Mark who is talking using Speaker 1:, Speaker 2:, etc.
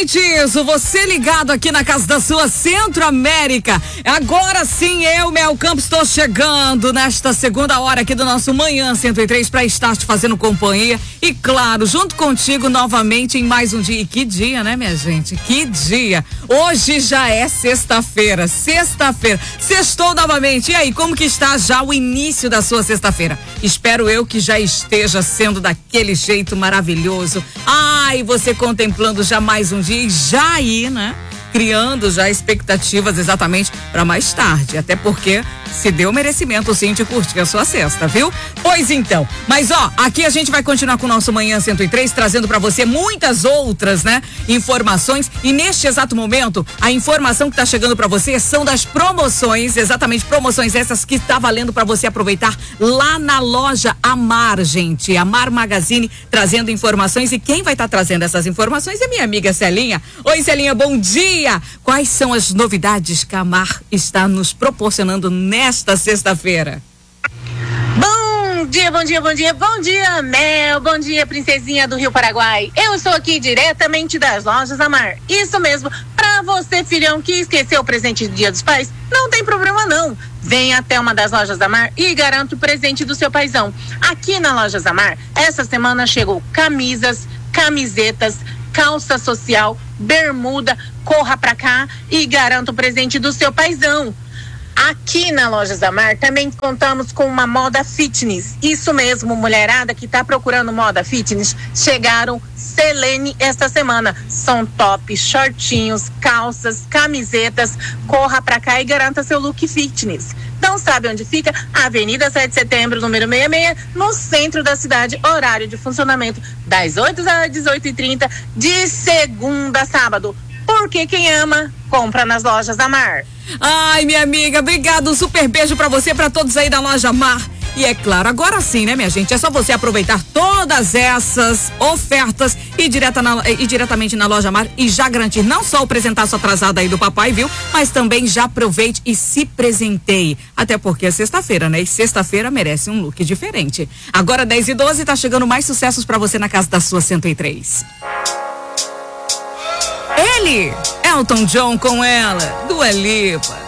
Speaker 1: noites, você ligado aqui na casa da sua Centro-América. Agora sim, eu, Mel Campos, estou chegando nesta segunda hora aqui do nosso Manhã 103 para estar te fazendo companhia e, claro, junto contigo novamente em mais um dia. E que dia, né, minha gente? Que dia! Hoje já é sexta-feira, sextou novamente. E aí, como que está já o início da sua sexta-feira? Espero eu que já esteja sendo daquele jeito maravilhoso. Ai, você contemplando já mais um dia e já aí, né? Criando já expectativas exatamente para mais tarde, até porque se deu merecimento sim de curtir a sua sexta, viu? Pois então, mas ó, aqui a gente vai continuar com o nosso Manhã 103, trazendo para você muitas outras, né, informações, e neste exato momento, a informação que tá chegando para você são das promoções, exatamente promoções essas que tá valendo para você aproveitar lá na loja Amar, gente, Amar Magazine, trazendo informações, e quem vai estar trazendo essas informações é minha amiga Celinha. Oi, Celinha, bom dia! Quais são as novidades que a Amar está nos proporcionando nesta sexta-feira?
Speaker 2: Bom dia, Mel, bom dia, princesinha do Rio Paraguai. Eu estou aqui diretamente das lojas Amar. Isso mesmo, pra você, filhão, que esqueceu o presente do Dia dos Pais, não tem problema não. Venha até uma das lojas Amar e garanta o presente do seu paizão. Aqui na lojas Amar, essa semana chegou camisas, camisetas, calça social, bermuda, corra pra cá e garanta o presente do seu paizão. Aqui na Lojas Amar também contamos com uma moda fitness. Isso mesmo, mulherada que tá procurando moda fitness, chegaram Selene esta semana. São tops, shortinhos, calças, camisetas, corra pra cá e garanta seu look fitness. Não sabe onde fica? Avenida 7 de Setembro, número 66, no centro da cidade, horário de funcionamento das 8 às 18h30, de segunda a sábado. Porque quem ama, compra nas lojas Amar.
Speaker 1: Ai, minha amiga, obrigado, um super beijo pra você, pra todos aí da loja Amar. E é claro, agora sim, né, minha gente? É só você aproveitar todas essas ofertas e diretamente na loja Amar e já garantir não só o presentaço atrasado aí do papai, viu? Mas também já aproveite e se presenteie. Até porque é sexta-feira, né? E sexta-feira merece um look diferente. Agora 10h12, tá chegando mais sucessos pra você na casa da sua 103. Ele, Elton John com ela, Dua Lipa.